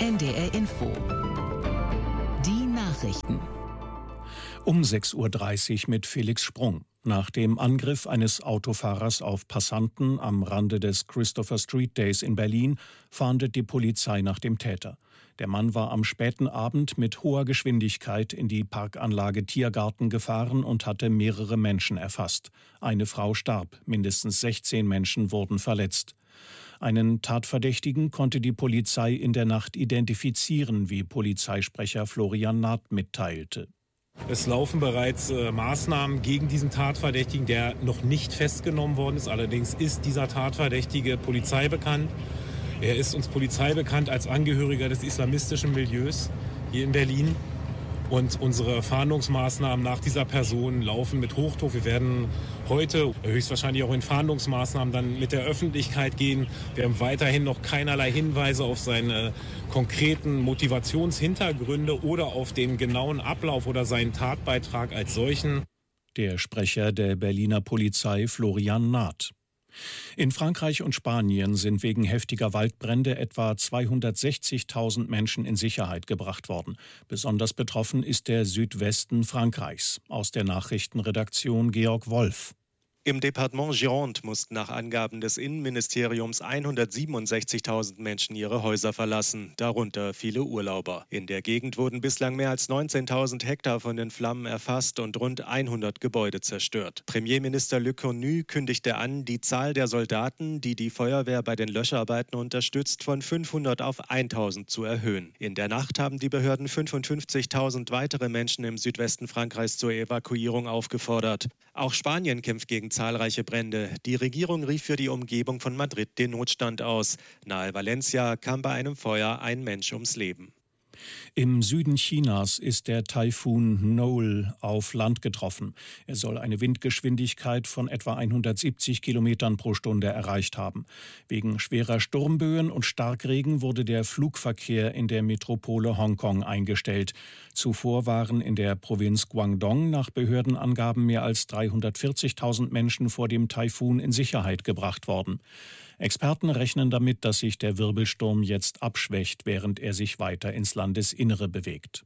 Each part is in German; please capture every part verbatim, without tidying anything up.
N D R Info. Die Nachrichten. Um sechs Uhr dreißig mit Felix Sprung. Nach dem Angriff eines Autofahrers auf Passanten am Rande des Christopher Street Days in Berlin fahndet die Polizei nach dem Täter. Der Mann war am späten Abend mit hoher Geschwindigkeit in die Parkanlage Tiergarten gefahren und hatte mehrere Menschen erfasst. Eine Frau starb, mindestens sechzehn Menschen wurden verletzt. Einen Tatverdächtigen konnte die Polizei in der Nacht identifizieren, wie Polizeisprecher Florian Naht mitteilte. Es laufen bereits äh, Maßnahmen gegen diesen Tatverdächtigen, der noch nicht festgenommen worden ist. Allerdings ist dieser Tatverdächtige Polizei bekannt. Er ist uns Polizei bekannt als Angehöriger des islamistischen Milieus hier in Berlin. Und unsere Fahndungsmaßnahmen nach dieser Person laufen mit Hochdruck. Wir werden heute höchstwahrscheinlich auch in Fahndungsmaßnahmen dann mit der Öffentlichkeit gehen. Wir haben weiterhin noch keinerlei Hinweise auf seine konkreten Motivationshintergründe oder auf den genauen Ablauf oder seinen Tatbeitrag als solchen. Der Sprecher der Berliner Polizei Florian Naht. In Frankreich und Spanien sind wegen heftiger Waldbrände etwa zweihundertsechzigtausend Menschen in Sicherheit gebracht worden. Besonders betroffen ist der Südwesten Frankreichs. Aus der Nachrichtenredaktion Georg Wolf. Im Departement Gironde mussten nach Angaben des Innenministeriums hundertsiebenundsechzigtausend Menschen ihre Häuser verlassen, darunter viele Urlauber. In der Gegend wurden bislang mehr als neunzehntausend Hektar von den Flammen erfasst und rund hundert Gebäude zerstört. Premierminister Le Cornu kündigte an, die Zahl der Soldaten, die die Feuerwehr bei den Löscharbeiten unterstützt, von fünfhundert auf tausend zu erhöhen. In der Nacht haben die Behörden fünfundfünfzigtausend weitere Menschen im Südwesten Frankreichs zur Evakuierung aufgefordert. Auch Spanien kämpft gegen zahlreiche Brände. Die Regierung rief für die Umgebung von Madrid den Notstand aus. Nahe Valencia kam bei einem Feuer ein Mensch ums Leben. Im Süden Chinas ist der Taifun Noel auf Land getroffen. Er soll eine Windgeschwindigkeit von etwa hundertsiebzig Kilometern pro Stunde erreicht haben. Wegen schwerer Sturmböen und Starkregen wurde der Flugverkehr in der Metropole Hongkong eingestellt. Zuvor waren in der Provinz Guangdong nach Behördenangaben mehr als dreihundertvierzigtausend Menschen vor dem Taifun in Sicherheit gebracht worden. Experten rechnen damit, dass sich der Wirbelsturm jetzt abschwächt, während er sich weiter ins Landesinnere bewegt.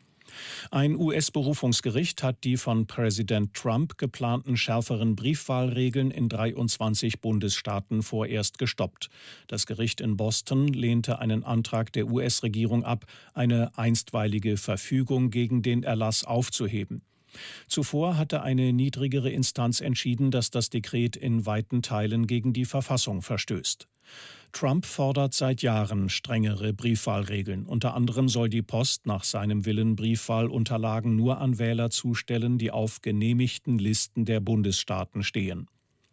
Ein U S-Berufungsgericht hat die von Präsident Trump geplanten schärferen Briefwahlregeln in dreiundzwanzig Bundesstaaten vorerst gestoppt. Das Gericht in Boston lehnte einen Antrag der U S-Regierung ab, eine einstweilige Verfügung gegen den Erlass aufzuheben. Zuvor hatte eine niedrigere Instanz entschieden, dass das Dekret in weiten Teilen gegen die Verfassung verstößt. Trump fordert seit Jahren strengere Briefwahlregeln. Unter anderem soll die Post nach seinem Willen Briefwahlunterlagen nur an Wähler zustellen, die auf genehmigten Listen der Bundesstaaten stehen.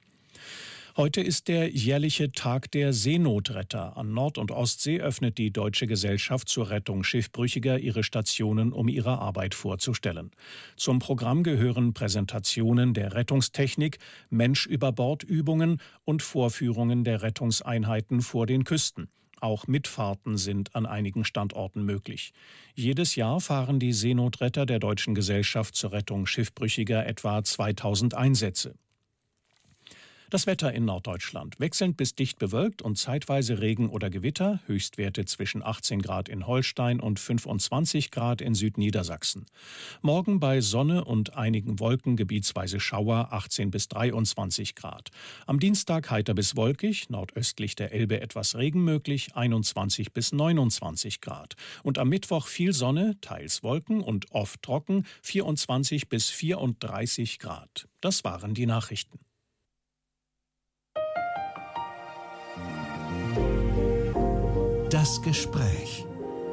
Heute ist der jährliche Tag der Seenotretter. An Nord- und Ostsee öffnet die Deutsche Gesellschaft zur Rettung Schiffbrüchiger ihre Stationen, um ihre Arbeit vorzustellen. Zum Programm gehören Präsentationen der Rettungstechnik, Mensch-über-Bord-Übungen und Vorführungen der Rettungseinheiten vor den Küsten. Auch Mitfahrten sind an einigen Standorten möglich. Jedes Jahr fahren die Seenotretter der Deutschen Gesellschaft zur Rettung Schiffbrüchiger etwa zweitausend Einsätze. Das Wetter in Norddeutschland: wechselnd bis dicht bewölkt und zeitweise Regen oder Gewitter, Höchstwerte zwischen achtzehn Grad in Holstein und fünfundzwanzig Grad in Südniedersachsen. Morgen bei Sonne und einigen Wolken gebietsweise Schauer, achtzehn bis dreiundzwanzig Grad. Am Dienstag heiter bis wolkig, nordöstlich der Elbe etwas Regen möglich, einundzwanzig bis neunundzwanzig Grad. Und am Mittwoch viel Sonne, teils Wolken und oft trocken, vierundzwanzig bis vierunddreißig Grad. Das waren die Nachrichten. Das Gespräch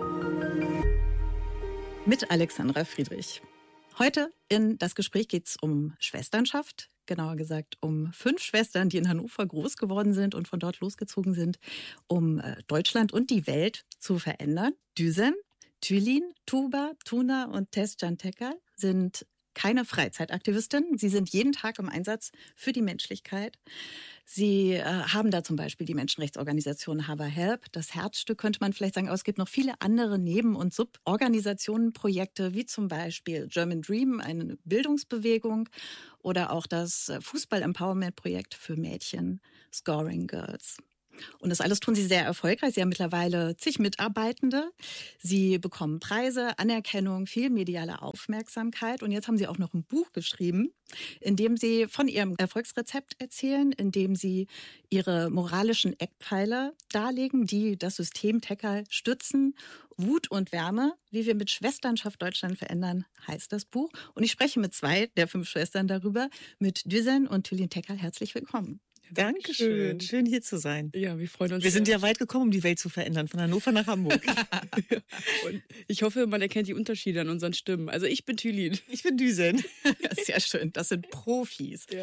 mit Alexandra Friedrich. Heute in das Gespräch geht es um Schwesternschaft, genauer gesagt um fünf Schwestern, die in Hannover groß geworden sind und von dort losgezogen sind, um Deutschland und die Welt zu verändern. Düsen, Tülin, Tuba, Tuna und Tezcan Tekal sind keine Freizeitaktivistinnen. Sie sind jeden Tag im Einsatz für die Menschlichkeit. Sie äh, haben da zum Beispiel die Menschenrechtsorganisation Hava Help, das Herzstück könnte man vielleicht sagen, aber es gibt noch viele andere Neben- und Suborganisationen, Projekte, wie zum Beispiel German Dream, eine Bildungsbewegung, oder auch das Fußball-Empowerment-Projekt für Mädchen, Scoring Girls. Und das alles tun sie sehr erfolgreich. Sie haben mittlerweile zig Mitarbeitende. Sie bekommen Preise, Anerkennung, viel mediale Aufmerksamkeit. Und jetzt haben sie auch noch ein Buch geschrieben, in dem sie von ihrem Erfolgsrezept erzählen, in dem sie ihre moralischen Eckpfeiler darlegen, die das System Tekal stützen. Wut und Wärme, wie wir mit Schwesternschaft Deutschland verändern, heißt das Buch. Und ich spreche mit zwei der fünf Schwestern darüber, mit Düsen und Tülin Tekal. Herzlich willkommen. Dankeschön. Schön hier zu sein. Ja, wir freuen uns. Wir sind ja weit gekommen, um die Welt zu verändern, von Hannover nach Hamburg. Und ich hoffe, man erkennt die Unterschiede an unseren Stimmen. Also ich bin Tülin. Ich bin Düsen. Sehr schön, das sind Profis. Ja.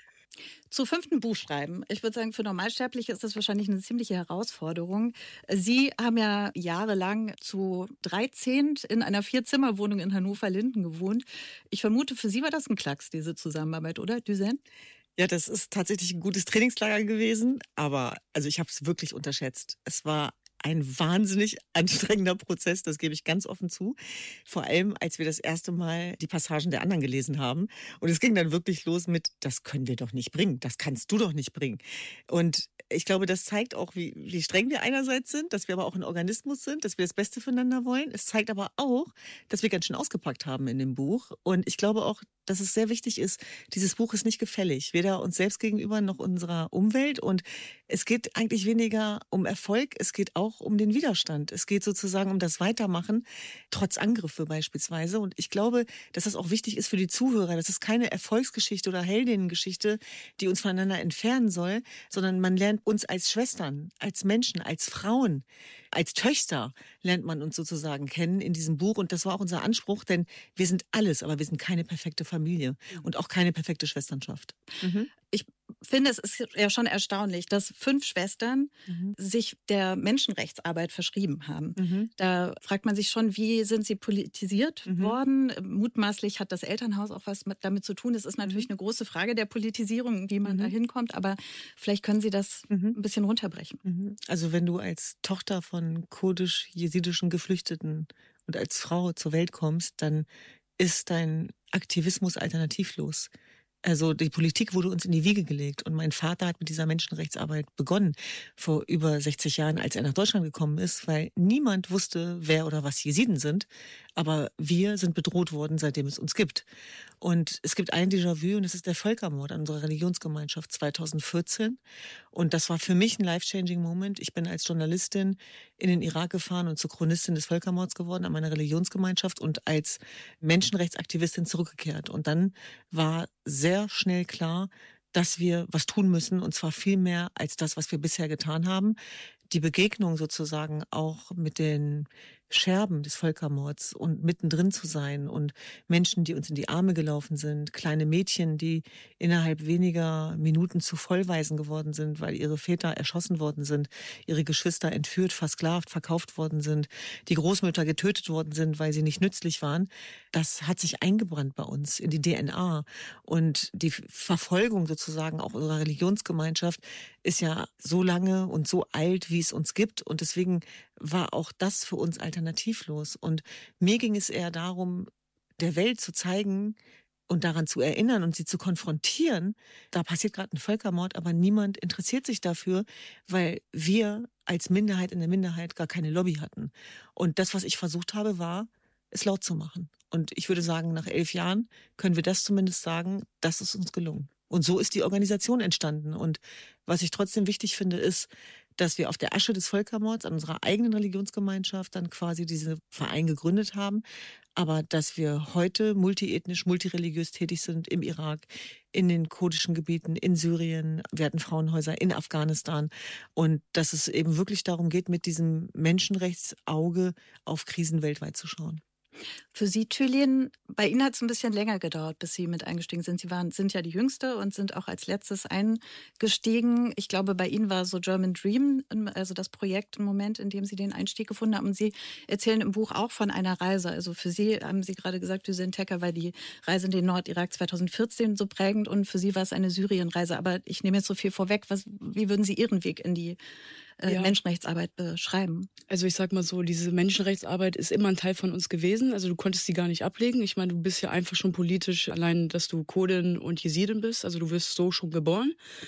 Zu fünften Buch schreiben. Ich würde sagen, für Normalsterbliche ist das wahrscheinlich eine ziemliche Herausforderung. Sie haben ja jahrelang zu dreizehn in einer Vier-Zimmer-Wohnung in Hannover-Linden gewohnt. Ich vermute, für Sie war das ein Klacks, diese Zusammenarbeit, oder, Düsen? Ja, das ist tatsächlich ein gutes Trainingslager gewesen, aber also ich habe es wirklich unterschätzt. Es war ein wahnsinnig anstrengender Prozess, das gebe ich ganz offen zu. Vor allem, als wir das erste Mal die Passagen der anderen gelesen haben. Und es ging dann wirklich los mit, das können wir doch nicht bringen, das kannst du doch nicht bringen. Und ich glaube, das zeigt auch, wie, wie streng wir einerseits sind, dass wir aber auch ein Organismus sind, dass wir das Beste füreinander wollen. Es zeigt aber auch, dass wir ganz schön ausgepackt haben in dem Buch. Und ich glaube auch, dass es sehr wichtig ist, dieses Buch ist nicht gefällig, weder uns selbst gegenüber noch unserer Umwelt. Und es geht eigentlich weniger um Erfolg, es geht auch um den Widerstand. Es geht sozusagen um das Weitermachen, trotz Angriffe beispielsweise. Und ich glaube, dass das auch wichtig ist für die Zuhörer. Das ist keine Erfolgsgeschichte oder Heldinnengeschichte, die uns voneinander entfernen soll, sondern man lernt uns als Schwestern, als Menschen, als Frauen, als Töchter lernt man uns sozusagen kennen in diesem Buch. Und das war auch unser Anspruch, denn wir sind alles, aber wir sind keine perfekte Familie und auch keine perfekte Schwesternschaft. Mhm. Ich finde, es ist ja schon erstaunlich, dass fünf Schwestern mhm. sich der Menschenrechtsarbeit verschrieben haben. Mhm. Da fragt man sich schon, wie sind sie politisiert mhm. worden? Mutmaßlich hat das Elternhaus auch was mit, damit zu tun. Es ist natürlich mhm. eine große Frage der Politisierung, wie man mhm. da hinkommt, aber vielleicht können Sie das mhm. ein bisschen runterbrechen. Mhm. Also wenn du als Tochter von kurdisch-jesidischen Geflüchteten und als Frau zur Welt kommst, dann ist dein Aktivismus alternativlos. Also die Politik wurde uns in die Wiege gelegt und mein Vater hat mit dieser Menschenrechtsarbeit begonnen vor über sechzig Jahren, als er nach Deutschland gekommen ist, weil niemand wusste, wer oder was Jesiden sind, aber wir sind bedroht worden, seitdem es uns gibt. Und es gibt ein Déjà-vu und das ist der Völkermord an unserer Religionsgemeinschaft zweitausendvierzehn. Und das war für mich ein life-changing Moment. Ich bin als Journalistin in den Irak gefahren und zur Chronistin des Völkermords geworden an meiner Religionsgemeinschaft und als Menschenrechtsaktivistin zurückgekehrt. Und dann war sehr schnell klar, dass wir was tun müssen und zwar viel mehr als das, was wir bisher getan haben. Die Begegnung sozusagen auch mit den Scherben des Völkermords und mittendrin zu sein und Menschen, die uns in die Arme gelaufen sind, kleine Mädchen, die innerhalb weniger Minuten zu Vollwaisen geworden sind, weil ihre Väter erschossen worden sind, ihre Geschwister entführt, versklavt, verkauft worden sind, die Großmütter getötet worden sind, weil sie nicht nützlich waren. Das hat sich eingebrannt bei uns in die D N A. Und die Verfolgung sozusagen auch unserer Religionsgemeinschaft ist ja so lange und so alt, wie es uns gibt. Und deswegen war auch das für uns alternativlos. Und mir ging es eher darum, der Welt zu zeigen und daran zu erinnern und sie zu konfrontieren. Da passiert gerade ein Völkermord, aber niemand interessiert sich dafür, weil wir als Minderheit in der Minderheit gar keine Lobby hatten. Und das, was ich versucht habe, war, es laut zu machen. Und ich würde sagen, nach elf Jahren können wir das zumindest sagen, das ist uns gelungen. Und so ist die Organisation entstanden. Und was ich trotzdem wichtig finde, ist, dass wir auf der Asche des Völkermords an unserer eigenen Religionsgemeinschaft dann quasi diesen Verein gegründet haben, aber dass wir heute multiethnisch, multireligiös tätig sind im Irak, in den kurdischen Gebieten, in Syrien, wir hatten Frauenhäuser in Afghanistan und dass es eben wirklich darum geht, mit diesem Menschenrechtsauge auf Krisen weltweit zu schauen. Für Sie, Tülin, bei Ihnen hat es ein bisschen länger gedauert, bis Sie mit eingestiegen sind. Sie waren, sind ja die Jüngste und sind auch als letztes eingestiegen. Ich glaube, bei Ihnen war so German Dream, also das Projekt, ein Moment, in dem Sie den Einstieg gefunden haben. Und Sie erzählen im Buch auch von einer Reise. Also für Sie, haben Sie gerade gesagt, Düsen Tekal war die Reise in den Nordirak zweitausendvierzehn so prägend und für Sie war es eine Syrienreise. Aber ich nehme jetzt so viel vorweg. Was, wie würden Sie Ihren Weg in die äh, ja. Menschenrechtsarbeit beschreiben? Also ich sag mal so, diese Menschenrechtsarbeit ist immer ein Teil von uns gewesen. Also du konntest sie gar nicht ablegen. Ich meine, du bist ja einfach schon politisch, allein, dass du Kurdin und Jesidin bist. Also du wirst so schon geboren.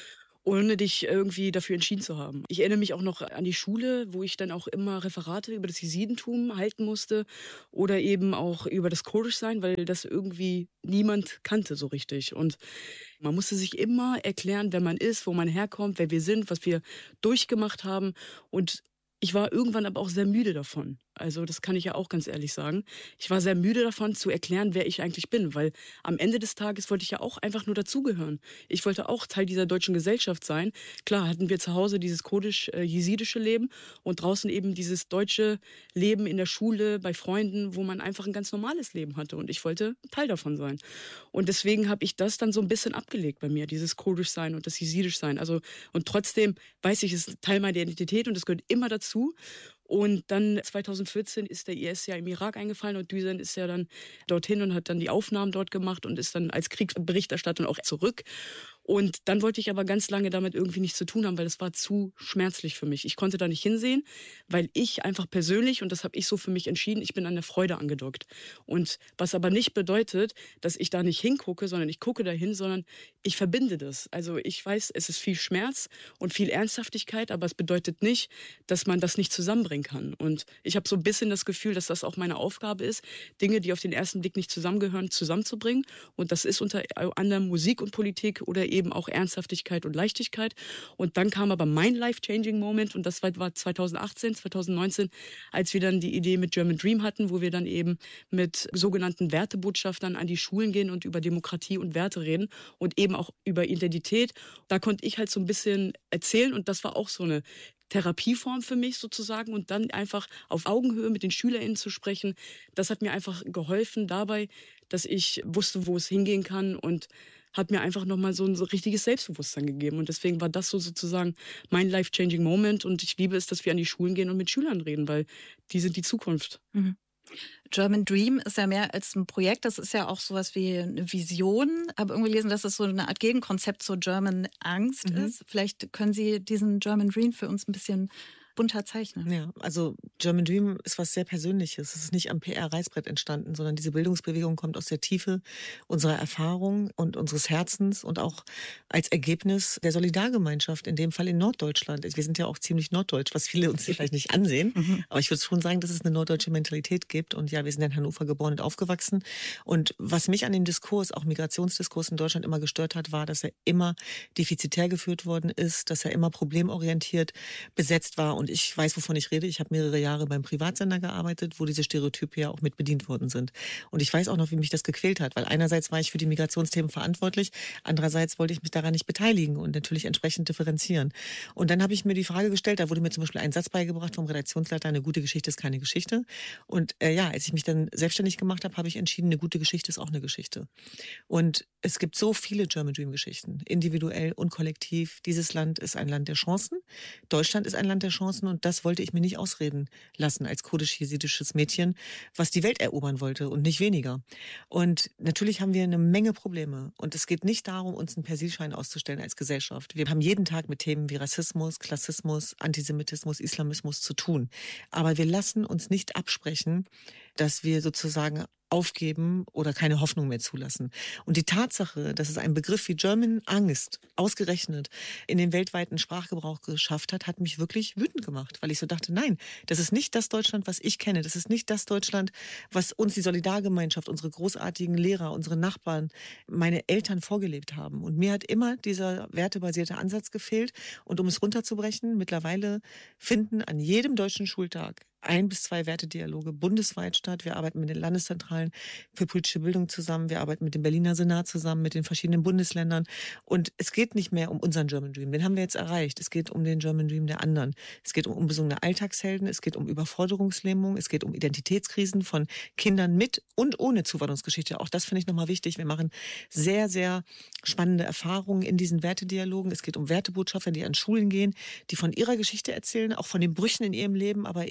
ohne dich irgendwie dafür entschieden zu haben. Ich erinnere mich auch noch an die Schule, wo ich dann auch immer Referate über das Jesidentum halten musste oder eben auch über das Kurdischsein, weil das irgendwie niemand kannte so richtig. Und man musste sich immer erklären, wer man ist, wo man herkommt, wer wir sind, was wir durchgemacht haben. Und ich war irgendwann aber auch sehr müde davon. Also das kann ich ja auch ganz ehrlich sagen. Ich war sehr müde davon zu erklären, wer ich eigentlich bin, weil am Ende des Tages wollte ich ja auch einfach nur dazugehören. Ich wollte auch Teil dieser deutschen Gesellschaft sein. Klar hatten wir zu Hause dieses kurdisch-jesidische Leben und draußen eben dieses deutsche Leben in der Schule, bei Freunden, wo man einfach ein ganz normales Leben hatte. Und ich wollte Teil davon sein. Und deswegen habe ich das dann so ein bisschen abgelegt bei mir, dieses Kurdischsein und das Jesidischsein. Also, und trotzdem weiß ich, es ist Teil meiner Identität und es gehört immer dazu. Und dann zweitausendvierzehn ist der I S ja im Irak eingefallen und Düsen ist ja dann dorthin und hat dann die Aufnahmen dort gemacht und ist dann als Kriegsberichterstatter auch zurück. Und dann wollte ich aber ganz lange damit irgendwie nichts zu tun haben, weil das war zu schmerzlich für mich. Ich konnte da nicht hinsehen, weil ich einfach persönlich, und das habe ich so für mich entschieden, ich bin an der Freude angedockt. Und was aber nicht bedeutet, dass ich da nicht hingucke, sondern ich gucke dahin, sondern ich verbinde das. Also ich weiß, es ist viel Schmerz und viel Ernsthaftigkeit, aber es bedeutet nicht, dass man das nicht zusammenbringen kann. Und ich habe so ein bisschen das Gefühl, dass das auch meine Aufgabe ist, Dinge, die auf den ersten Blick nicht zusammengehören, zusammenzubringen. Und das ist unter anderem Musik und Politik oder eben auch Ernsthaftigkeit und Leichtigkeit. Und dann kam aber mein life-changing Moment und das war zweitausendachtzehn, zweitausendneunzehn, als wir dann die Idee mit German Dream hatten, wo wir dann eben mit sogenannten Wertebotschaftern an die Schulen gehen und über Demokratie und Werte reden und eben auch über Identität. Da konnte ich halt so ein bisschen erzählen und das war auch so eine Therapieform für mich sozusagen und dann einfach auf Augenhöhe mit den SchülerInnen zu sprechen. Das hat mir einfach geholfen dabei, dass ich wusste, wo es hingehen kann und hat mir einfach nochmal so ein so richtiges Selbstbewusstsein gegeben. Und deswegen war das so sozusagen mein life-changing Moment. Und ich liebe es, dass wir an die Schulen gehen und mit Schülern reden, weil die sind die Zukunft. Mhm. German Dream ist ja mehr als ein Projekt, das ist ja auch sowas wie eine Vision. Ich habe irgendwie gelesen, dass es so eine Art Gegenkonzept zur German Angst mhm. ist. Vielleicht können Sie diesen German Dream für uns ein bisschen bunter zeichnen. Ja, also German Dream ist was sehr Persönliches. Es ist nicht am P R-Reißbrett entstanden, sondern diese Bildungsbewegung kommt aus der Tiefe unserer Erfahrung und unseres Herzens und auch als Ergebnis der Solidargemeinschaft, in dem Fall in Norddeutschland. Wir sind ja auch ziemlich norddeutsch, was viele uns vielleicht nicht ansehen. Mhm. Aber ich würde schon sagen, dass es eine norddeutsche Mentalität gibt. Und ja, wir sind in Hannover geboren und aufgewachsen. Und was mich an dem Diskurs, auch Migrationsdiskurs in Deutschland immer gestört hat, war, dass er immer defizitär geführt worden ist, dass er immer problemorientiert besetzt war. Und ich weiß, wovon ich rede. Ich habe mehrere Jahre beim Privatsender gearbeitet, wo diese Stereotype ja auch mit bedient worden sind. Und ich weiß auch noch, wie mich das gequält hat, weil einerseits war ich für die Migrationsthemen verantwortlich, andererseits wollte ich mich daran nicht beteiligen und natürlich entsprechend differenzieren. Und dann habe ich mir die Frage gestellt, da wurde mir zum Beispiel ein Satz beigebracht vom Redaktionsleiter, eine gute Geschichte ist keine Geschichte. Und äh, ja, als ich mich dann selbstständig gemacht habe, habe ich entschieden, eine gute Geschichte ist auch eine Geschichte. Und es gibt so viele German Dream Geschichten, individuell und kollektiv. Dieses Land ist ein Land der Chancen. Deutschland ist ein Land der Chancen. Und das wollte ich mir nicht ausreden lassen als kurdisch-jesidisches Mädchen, was die Welt erobern wollte und nicht weniger. Und natürlich haben wir eine Menge Probleme. Und es geht nicht darum, uns einen Persilschein auszustellen als Gesellschaft. Wir haben jeden Tag mit Themen wie Rassismus, Klassismus, Antisemitismus, Islamismus zu tun. Aber wir lassen uns nicht absprechen, dass wir sozusagen aufgeben oder keine Hoffnung mehr zulassen. Und die Tatsache, dass es einen Begriff wie German Angst ausgerechnet in den weltweiten Sprachgebrauch geschafft hat, hat mich wirklich wütend gemacht, weil ich so dachte, nein, das ist nicht das Deutschland, was ich kenne. Das ist nicht das Deutschland, was uns die Solidargemeinschaft, unsere großartigen Lehrer, unsere Nachbarn, meine Eltern vorgelebt haben. Und mir hat immer dieser wertebasierte Ansatz gefehlt. Und um es runterzubrechen, mittlerweile finden an jedem deutschen Schultag ein bis zwei Wertedialoge bundesweit statt. Wir arbeiten mit den Landeszentralen für politische Bildung zusammen. Wir arbeiten mit dem Berliner Senat zusammen, mit den verschiedenen Bundesländern. Und es geht nicht mehr um unseren German Dream. Den haben wir jetzt erreicht. Es geht um den German Dream der anderen. Es geht um unbesungene Alltagshelden. Es geht um Überforderungslähmung. Es geht um Identitätskrisen von Kindern mit und ohne Zuwanderungsgeschichte. Auch das finde ich nochmal wichtig. Wir machen sehr, sehr spannende Erfahrungen in diesen Wertedialogen. Es geht um Wertebotschafter, die an Schulen gehen, die von ihrer Geschichte erzählen, auch von den Brüchen in ihrem Leben, aber eben auch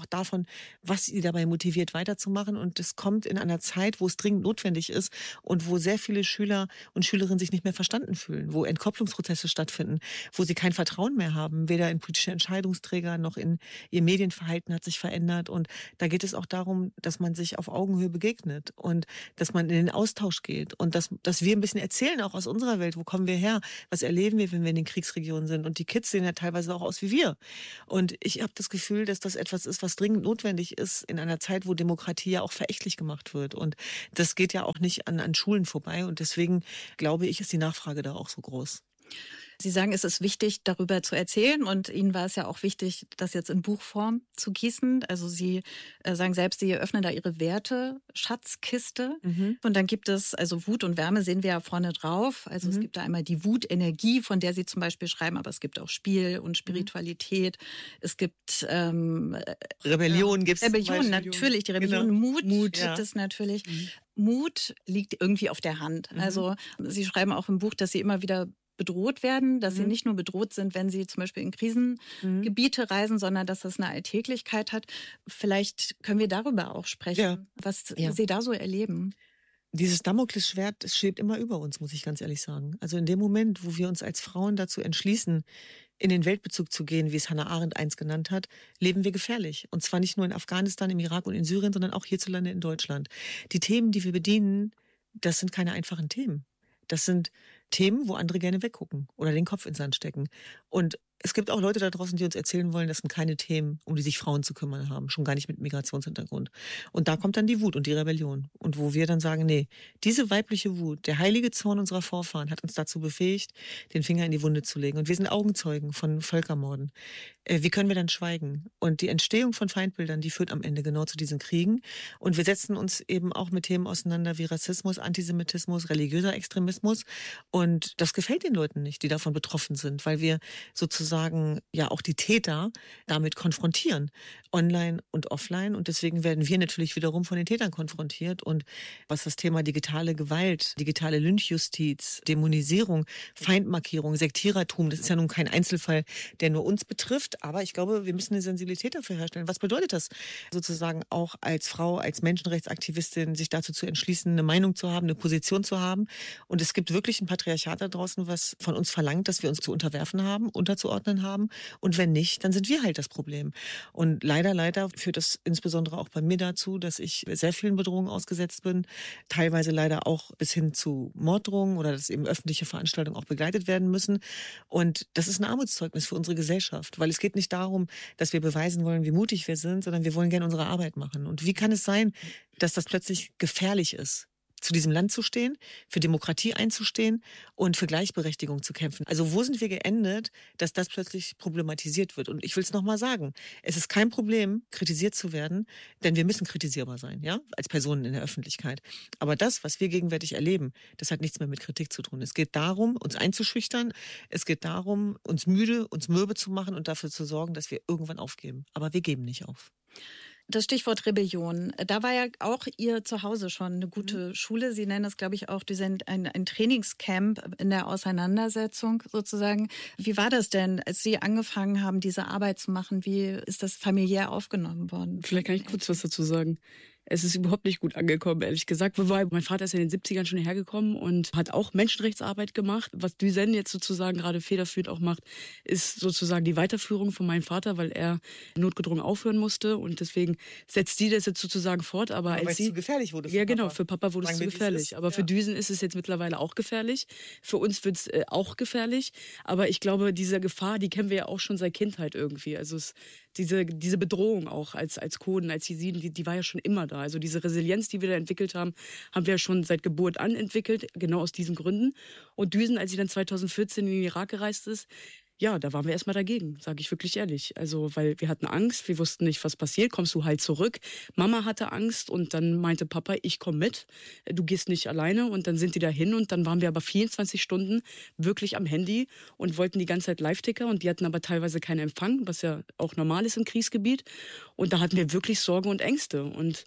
davon, was sie dabei motiviert, weiterzumachen. Und das kommt in einer Zeit, wo es dringend notwendig ist und wo sehr viele Schüler und Schülerinnen sich nicht mehr verstanden fühlen, wo Entkopplungsprozesse stattfinden, wo sie kein Vertrauen mehr haben, weder in politische Entscheidungsträger noch in ihr Medienverhalten hat sich verändert. Und da geht es auch darum, dass man sich auf Augenhöhe begegnet und dass man in den Austausch geht und dass, dass wir ein bisschen erzählen, auch aus unserer Welt, wo kommen wir her, was erleben wir, wenn wir in den Kriegsregionen sind. Und die Kids sehen ja teilweise auch aus wie wir. Und ich habe das Gefühl, dass das etwas ist, was dringend notwendig ist in einer Zeit, wo Demokratie ja auch verächtlich gemacht wird. Und das geht ja auch nicht an, an Schulen vorbei. Und deswegen glaube ich, ist die Nachfrage da auch so groß. Sie sagen, es ist wichtig, darüber zu erzählen und Ihnen war es ja auch wichtig, das jetzt in Buchform zu gießen. Also Sie äh, sagen selbst, Sie öffnen da Ihre Werte-Schatzkiste. Mhm. Und dann gibt es, also Wut und Wärme sehen wir ja vorne drauf. Also mhm. es gibt da einmal die Wutenergie, von der Sie zum Beispiel schreiben, aber es gibt auch Spiel und Spiritualität. Mhm. Es gibt ähm, Rebellion, äh, gibt es Rebellion, natürlich, die Rebellion, genau. Mut, Mut gibt ja. es natürlich. Mhm. Mut liegt irgendwie auf der Hand. Mhm. Also Sie schreiben auch im Buch, dass Sie immer wieder bedroht werden, dass mhm. sie nicht nur bedroht sind, wenn sie zum Beispiel in Krisengebiete mhm. reisen, sondern dass das eine Alltäglichkeit hat. Vielleicht können wir darüber auch sprechen, ja. was ja. Sie da so erleben. Dieses Damoklesschwert, das schwebt immer über uns, muss ich ganz ehrlich sagen. Also in dem Moment, wo wir uns als Frauen dazu entschließen, in den Weltbezug zu gehen, wie es Hannah Arendt einst genannt hat, leben wir gefährlich. Und zwar nicht nur in Afghanistan, im Irak und in Syrien, sondern auch hierzulande in Deutschland. Die Themen, die wir bedienen, das sind keine einfachen Themen. Das sind Themen, wo andere gerne weggucken oder den Kopf ins Sand stecken. Und es gibt auch Leute da draußen, die uns erzählen wollen, das sind keine Themen, um die sich Frauen zu kümmern haben, schon gar nicht mit Migrationshintergrund. Und da kommt dann die Wut und die Rebellion. Und wo wir dann sagen, nee, diese weibliche Wut, der heilige Zorn unserer Vorfahren hat uns dazu befähigt, den Finger in die Wunde zu legen. Und wir sind Augenzeugen von Völkermorden. Wie können wir dann schweigen? Und die Entstehung von Feindbildern, die führt am Ende genau zu diesen Kriegen. Und wir setzen uns eben auch mit Themen auseinander wie Rassismus, Antisemitismus, religiöser Extremismus. Und das gefällt den Leuten nicht, die davon betroffen sind, weil wir sozusagen sagen, ja auch die Täter damit konfrontieren, online und offline. Und deswegen werden wir natürlich wiederum von den Tätern konfrontiert. Und was das Thema digitale Gewalt, digitale Lynchjustiz, Dämonisierung, Feindmarkierung, Sektierertum, das ist ja nun kein Einzelfall, der nur uns betrifft. Aber ich glaube, wir müssen eine Sensibilität dafür herstellen. Was bedeutet das sozusagen auch als Frau, als Menschenrechtsaktivistin, sich dazu zu entschließen, eine Meinung zu haben, eine Position zu haben? Und es gibt wirklich ein Patriarchat da draußen, was von uns verlangt, dass wir uns zu unterwerfen haben, unterzuordnen haben. Und wenn nicht, dann sind wir halt das Problem. Und leider, leider führt das insbesondere auch bei mir dazu, dass ich sehr vielen Bedrohungen ausgesetzt bin. Teilweise leider auch bis hin zu Morddrohungen oder dass eben öffentliche Veranstaltungen auch begleitet werden müssen. Und das ist ein Armutszeugnis für unsere Gesellschaft. Weil es geht nicht darum, dass wir beweisen wollen, wie mutig wir sind, sondern wir wollen gerne unsere Arbeit machen. Und wie kann es sein, dass das plötzlich gefährlich ist? Zu diesem Land zu stehen, für Demokratie einzustehen und für Gleichberechtigung zu kämpfen. Also wo sind wir geendet, dass das plötzlich problematisiert wird? Und ich will es nochmal sagen, es ist kein Problem, kritisiert zu werden, denn wir müssen kritisierbar sein, ja, als Personen in der Öffentlichkeit. Aber das, was wir gegenwärtig erleben, das hat nichts mehr mit Kritik zu tun. Es geht darum, uns einzuschüchtern. Es geht darum, uns müde, uns mürbe zu machen und dafür zu sorgen, dass wir irgendwann aufgeben. Aber wir geben nicht auf. Das Stichwort Rebellion, da war ja auch Ihr Zuhause schon eine gute mhm. Schule. Sie nennen das, glaube ich, auch ein, ein Trainingscamp in der Auseinandersetzung sozusagen. Wie war das denn, als Sie angefangen haben, diese Arbeit zu machen? Wie ist das familiär aufgenommen worden? Vielleicht kann ich kurz was dazu sagen. Es ist überhaupt nicht gut angekommen, ehrlich gesagt. Wobei, mein Vater ist in den siebzigern schon hergekommen und hat auch Menschenrechtsarbeit gemacht. Was Düsen jetzt sozusagen gerade federführend auch macht, ist sozusagen die Weiterführung von meinem Vater, weil er notgedrungen aufhören musste. Und deswegen setzt sie das jetzt sozusagen fort. Aber ja, als sie, es zu gefährlich wurde für Ja, Papa. genau. Für Papa wurde Sagen es zu gefährlich. Aber ja. für Düsen ist es jetzt mittlerweile auch gefährlich. Für uns wird es äh, auch gefährlich. Aber ich glaube, diese Gefahr, die kennen wir ja auch schon seit Kindheit irgendwie. Also es, diese, diese Bedrohung auch als, als Kurden, als Jesiden, die, die war ja schon immer da. Also diese Resilienz, die wir da entwickelt haben, haben wir ja schon seit Geburt an entwickelt, genau aus diesen Gründen. Und Düsen, als sie dann zweitausendvierzehn in den Irak gereist ist, ja, da waren wir erstmal dagegen, sage ich wirklich ehrlich. Also, weil wir hatten Angst, wir wussten nicht, was passiert, kommst du halt zurück. Mama hatte Angst und dann meinte Papa, ich komme mit, du gehst nicht alleine. Und dann sind die dahin und dann waren wir aber vierundzwanzig Stunden wirklich am Handy und wollten die ganze Zeit Live-Ticker und die hatten aber teilweise keinen Empfang, was ja auch normal ist im Kriegsgebiet. Und da hatten wir wirklich Sorge und Ängste und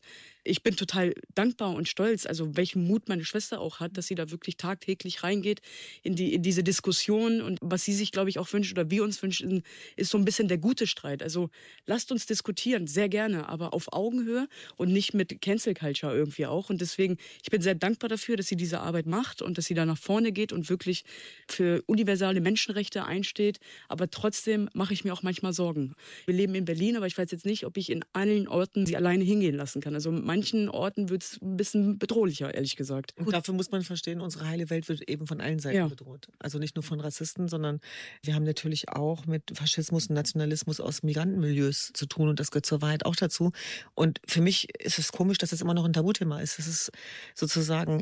ich bin total dankbar und stolz, also welchen Mut meine Schwester auch hat, dass sie da wirklich tagtäglich reingeht in, die, in diese Diskussion. Und was sie sich, glaube ich, auch wünscht oder wir uns wünschen, ist so ein bisschen der gute Streit. Also lasst uns diskutieren, sehr gerne, aber auf Augenhöhe und nicht mit Cancel Culture irgendwie auch. Und deswegen, ich bin sehr dankbar dafür, dass sie diese Arbeit macht und dass sie da nach vorne geht und wirklich für universale Menschenrechte einsteht. Aber trotzdem mache ich mir auch manchmal Sorgen. Wir leben in Berlin, aber ich weiß jetzt nicht, ob ich in allen Orten sie alleine hingehen lassen kann. Also in manchen Orten wird es ein bisschen bedrohlicher, ehrlich gesagt. Und dafür muss man verstehen, unsere heile Welt wird eben von allen Seiten Ja. bedroht. Also nicht nur von Rassisten, sondern wir haben natürlich auch mit Faschismus und Nationalismus aus Migrantenmilieus zu tun und das gehört zur Wahrheit auch dazu. Und für mich ist es komisch, dass das immer noch ein Tabuthema ist. Das ist sozusagen